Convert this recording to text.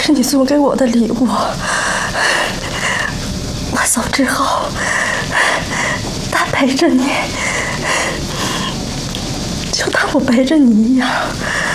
是你送给我的礼物。我走之后，他陪着你，就当我陪着你一样。